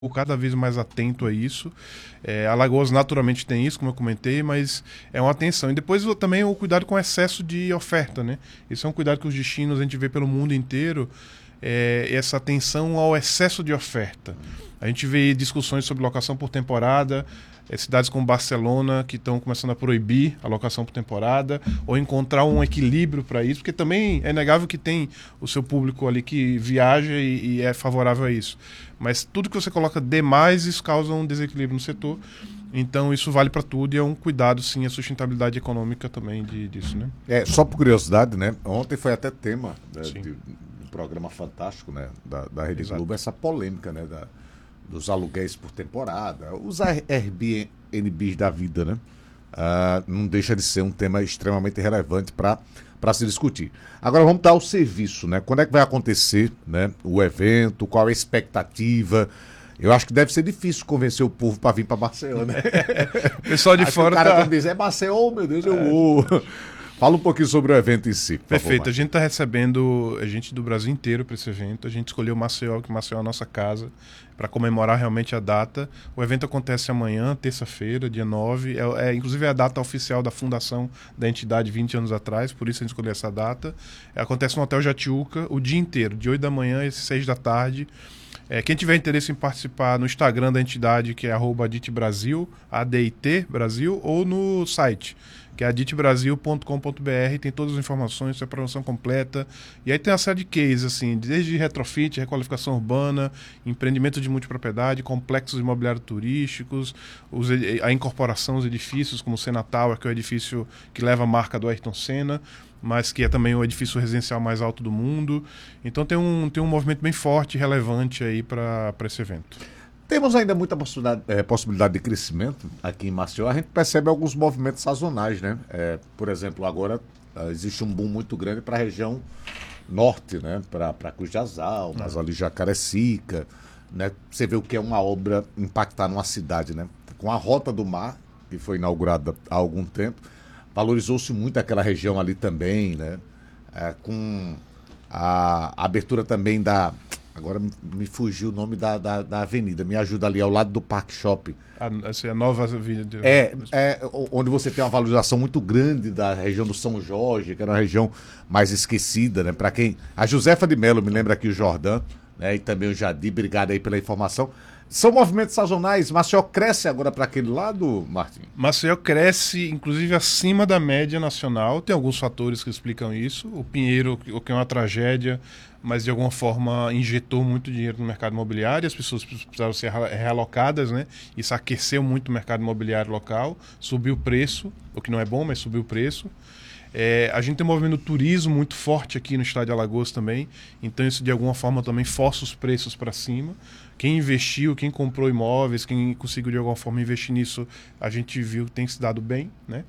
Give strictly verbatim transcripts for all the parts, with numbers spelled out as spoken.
cada vez mais atento a isso. É, Alagoas naturalmente tem isso, como eu comentei, mas é uma atenção. E depois também o cuidado com o excesso de oferta, né? Isso é um cuidado que os destinos a gente vê pelo mundo inteiro, é, essa atenção ao excesso de oferta. A gente vê discussões sobre locação por temporada, é, cidades como Barcelona que estão começando a proibir a locação por temporada, ou encontrar um equilíbrio para isso, porque também é inegável que tem o seu público ali que viaja e, e é favorável a isso. Mas tudo que você coloca demais, isso causa um desequilíbrio no setor. Então isso vale para tudo e é um cuidado, sim, a sustentabilidade econômica também de, disso, né? É, só por curiosidade, né? Ontem foi até tema, né, de, de um programa fantástico, né, da, da Rede Exato. Globo, essa polêmica, né, da, dos aluguéis por temporada, os Airbnbs da vida, né? Ah, não deixa de ser um tema extremamente relevante para para se discutir. Agora vamos dar o serviço, né? Quando é que vai acontecer, né, o evento? Qual a expectativa? Eu acho que deve ser difícil convencer o povo para vir para Maceió, né? O pessoal de acho fora que o cara tá... quando diz, é Maceió, meu Deus, eu vou. Fala um pouquinho sobre o evento em si. Por Perfeito, favor, a gente está recebendo a gente do Brasil inteiro para esse evento. A gente escolheu Maceió, que Maceió é a nossa casa, para comemorar realmente a data. O evento acontece amanhã, terça-feira, dia nove. É, é, inclusive é a data oficial da fundação da entidade vinte anos atrás, por isso a gente escolheu essa data. É, acontece no Hotel Jatiuca o dia inteiro, de oito da manhã às seis da tarde. É, quem tiver interesse em participar no Instagram da entidade, que é arroba Adit Brasil, A D I T Brasil, ou no site, que é adit brasil ponto com ponto b r, tem todas as informações, tem a programação completa. E aí tem uma série de cases, assim, desde retrofit, requalificação urbana, empreendimento de multipropriedade, complexos imobiliários turísticos, os, a incorporação dos edifícios, como o Senna Tower, que é o edifício que leva a marca do Ayrton Senna, mas que é também o edifício residencial mais alto do mundo. Então tem um, tem um movimento bem forte e relevante aí para esse evento. temos ainda muita possibilidade, é, possibilidade de crescimento aqui em Maceió. A gente percebe alguns movimentos sazonais, né? É, por exemplo, agora uh, existe um boom muito grande para a região norte, né? Para Cruz das Almas, ah. ali Jacarecica, né? Você vê o que é uma obra impactar numa cidade, né? Com a Rota do Mar, que foi inaugurada há algum tempo, valorizou-se muito aquela região ali também, né? É, com a, a abertura também da... Agora me fugiu o nome da, da, da avenida. Me ajuda ali, ao lado do Park Shopping. A, assim, a nova avenida. É, é, onde você tem uma valorização muito grande da região do São Jorge, que era uma região mais esquecida, né? Para quem... A Josefa de Melo, me lembra aqui o Jordão, né? E também o Jadir, obrigado aí pela informação. São movimentos sazonais. Maceió cresce agora para aquele lado, Martim? Maceió cresce, inclusive, acima da média nacional. Tem alguns fatores que explicam isso. O Pinheiro, o que é uma tragédia, mas de alguma forma injetou muito dinheiro no mercado imobiliário. As pessoas precisaram ser realocadas, né? Isso aqueceu muito o mercado imobiliário local. Subiu o preço, o que não é bom, mas subiu o preço. É, a gente tem um movimento do turismo muito forte aqui no estado de Alagoas também, então isso de alguma forma também força os preços para cima. Quem investiu, quem comprou imóveis, quem conseguiu de alguma forma investir nisso, a gente viu que tem se dado bem, né?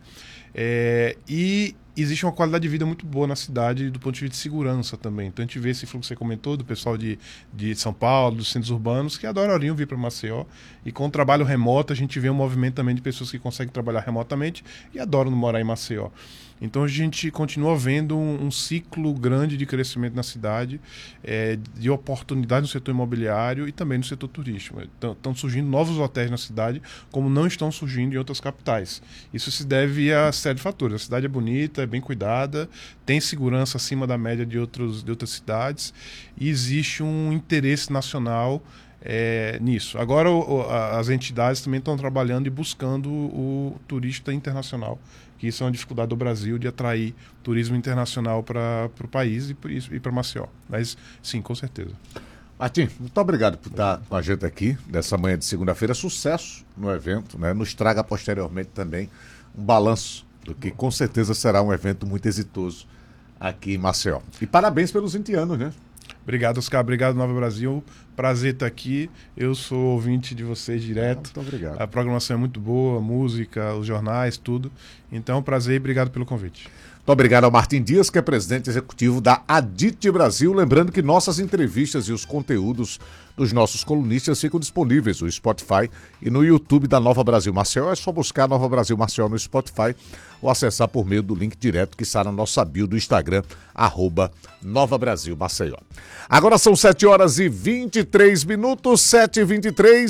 É, e existe uma qualidade de vida muito boa na cidade do ponto de vista de segurança também. Então a gente vê esse fluxo que você comentou do pessoal de, de São Paulo, dos centros urbanos, que adorariam vir para Maceió. E com o trabalho remoto a gente vê um movimento também de pessoas que conseguem trabalhar remotamente e adoram morar em Maceió. Então a gente continua vendo um, um ciclo grande de crescimento na cidade, é, de oportunidade no setor imobiliário e também no setor turístico. Estão surgindo novos hotéis na cidade, como não estão surgindo em outras capitais. Isso se deve a série de fatores. A cidade é bonita, é bem cuidada, tem segurança acima da média de, outros, de outras cidades e existe um interesse nacional é, nisso. Agora o, a, as entidades também estão trabalhando e buscando o, o turista internacional, que isso é uma dificuldade do Brasil de atrair turismo internacional para o país e, e para Maceió. Mas sim, com certeza. Martim, muito obrigado por estar com a gente aqui nessa manhã de segunda-feira. Sucesso no evento, né? Nos traga posteriormente também um balanço do que com certeza será um evento muito exitoso aqui em Maceió. E parabéns pelos vinte anos, né? Obrigado, Oscar. Obrigado, Nova Brasil. Prazer estar aqui. Eu sou ouvinte de vocês direto. Muito obrigado. A programação é muito boa, a música, os jornais, tudo. Então, prazer e obrigado pelo convite. Muito obrigado ao Martim Dias, que é presidente executivo da Adit Brasil. Lembrando que nossas entrevistas e os conteúdos dos nossos colunistas ficam disponíveis no Spotify e no YouTube da Nova Brasil Maceió. É só buscar Nova Brasil Maceió no Spotify ou acessar por meio do link direto que está na nossa bio do Instagram, arroba Nova Brasil Maceió. Agora são sete horas e vinte e três minutos, sete e vinte e três.